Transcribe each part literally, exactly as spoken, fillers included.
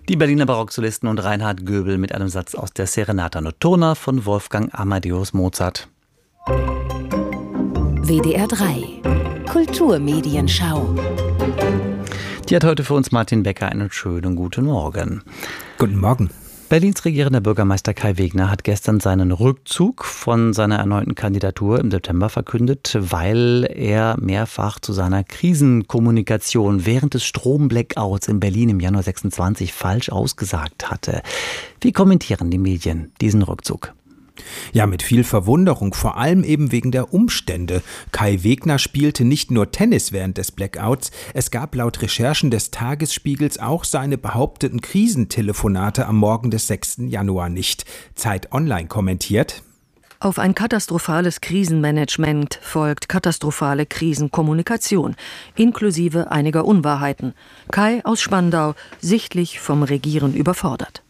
Die Berliner Barocksolisten und Reinhard Göbel mit einem Satz aus der Serenata Notturna von Wolfgang Amadeus Mozart. W D R drei Kulturmedienschau. Die hat heute für uns Martin Becker einen schönen guten Morgen. Guten Morgen. Berlins regierender Bürgermeister Kai Wegner hat gestern seinen Rückzug von seiner erneuten Kandidatur im September verkündet, weil er mehrfach zu seiner Krisenkommunikation während des Strom-Blackouts in Berlin im Januar sechsundzwanzig falsch ausgesagt hatte. Wie kommentieren die Medien diesen Rückzug? Ja, mit viel Verwunderung, vor allem eben wegen der Umstände. Kai Wegner spielte nicht nur Tennis während des Blackouts, es gab laut Recherchen des Tagesspiegels auch seine behaupteten Krisentelefonate am Morgen des sechsten Januar nicht. Zeit Online kommentiert: Auf ein katastrophales Krisenmanagement folgt katastrophale Krisenkommunikation, inklusive einiger Unwahrheiten. Kai aus Spandau, sichtlich vom Regieren überfordert.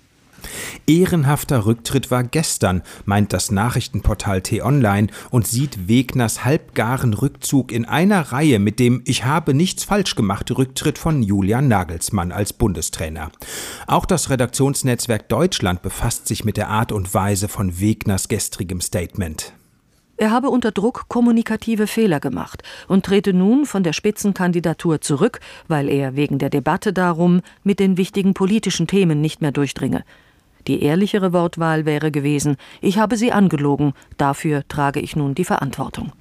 Ehrenhafter Rücktritt war gestern, meint das Nachrichtenportal T-Online und sieht Wegners halbgaren Rückzug in einer Reihe mit dem Ich habe nichts falsch gemacht Rücktritt von Julian Nagelsmann als Bundestrainer. Auch das Redaktionsnetzwerk Deutschland befasst sich mit der Art und Weise von Wegners gestrigem Statement. Er habe unter Druck kommunikative Fehler gemacht und trete nun von der Spitzenkandidatur zurück, weil er wegen der Debatte darum mit den wichtigen politischen Themen nicht mehr durchdringe. Die ehrlichere Wortwahl wäre gewesen: Ich habe Sie angelogen, dafür trage ich nun die Verantwortung.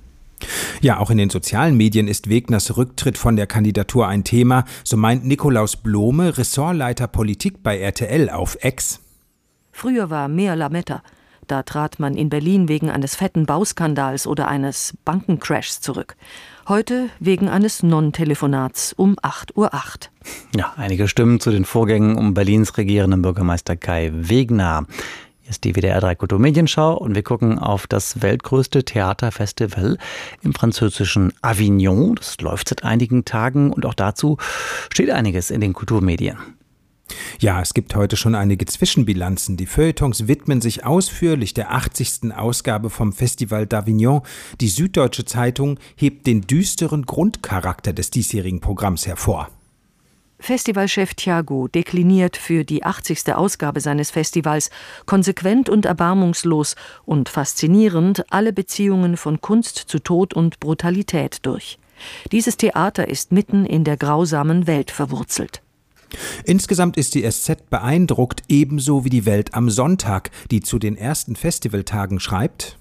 Ja, auch in den sozialen Medien ist Wegners Rücktritt von der Kandidatur ein Thema, so meint Nikolaus Blome, Ressortleiter Politik bei R T L auf X. Früher war mehr Lametta. Da trat man in Berlin wegen eines fetten Bauskandals oder eines Bankencrashs zurück. Heute wegen eines Non-Telefonats um acht Uhr acht. Ja, einige Stimmen zu den Vorgängen um Berlins regierenden Bürgermeister Kai Wegner. Hier ist die W D R drei Kulturmedienschau und wir gucken auf das weltgrößte Theaterfestival im französischen Avignon. Das läuft seit einigen Tagen und auch dazu steht einiges in den Kulturmedien. Ja, es gibt heute schon einige Zwischenbilanzen. Die Feuilletons widmen sich ausführlich der achtzigsten Ausgabe vom Festival d'Avignon. Die Süddeutsche Zeitung hebt den düsteren Grundcharakter des diesjährigen Programms hervor. Festivalchef Thiago dekliniert für die achtzigste Ausgabe seines Festivals konsequent und erbarmungslos und faszinierend alle Beziehungen von Kunst zu Tod und Brutalität durch. Dieses Theater ist mitten in der grausamen Welt verwurzelt. Insgesamt ist die S Z beeindruckt, ebenso wie die Welt am Sonntag, die zu den ersten Festivaltagen schreibt: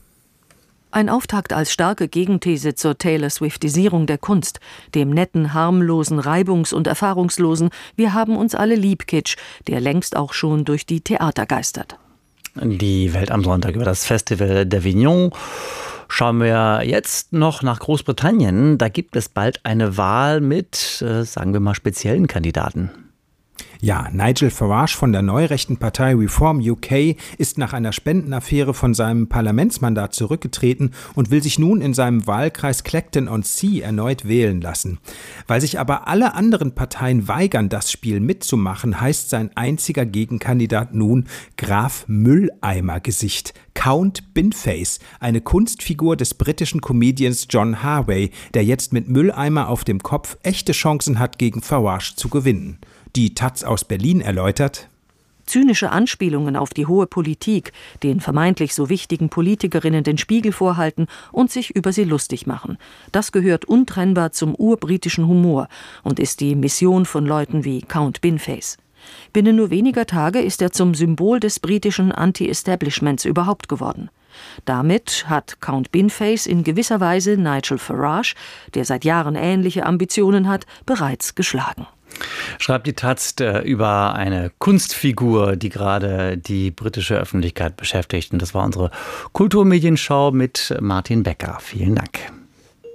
Ein Auftakt als starke Gegenthese zur Taylor-Swiftisierung der Kunst, dem netten, harmlosen, reibungs- und erfahrungslosen Wir haben uns alle lieb Kitsch, der längst auch schon durch die Theater geistert. Die Welt am Sonntag über das Festival d'Avignon. Schauen wir jetzt noch nach Großbritannien. Da gibt es bald eine Wahl mit, äh, sagen wir mal, speziellen Kandidaten. Ja, Nigel Farage von der neurechten Partei Reform U K ist nach einer Spendenaffäre von seinem Parlamentsmandat zurückgetreten und will sich nun in seinem Wahlkreis Clacton-on-Sea erneut wählen lassen. Weil sich aber alle anderen Parteien weigern, das Spiel mitzumachen, heißt sein einziger Gegenkandidat nun Graf Mülleimer-Gesicht, Count Binface, eine Kunstfigur des britischen Comedians John Harvey, der jetzt mit Mülleimer auf dem Kopf echte Chancen hat, gegen Farage zu gewinnen. Die Taz aus Berlin erläutert: Zynische Anspielungen auf die hohe Politik, den vermeintlich so wichtigen Politikerinnen den Spiegel vorhalten und sich über sie lustig machen. Das gehört untrennbar zum urbritischen Humor und ist die Mission von Leuten wie Count Binface. Binnen nur weniger Tage ist er zum Symbol des britischen Anti-Establishments überhaupt geworden. Damit hat Count Binface in gewisser Weise Nigel Farage, der seit Jahren ähnliche Ambitionen hat, bereits geschlagen. Schreibt die Taz über eine Kunstfigur, die gerade die britische Öffentlichkeit beschäftigt. Und das war unsere Kulturmedienschau mit Martin Becker. Vielen Dank.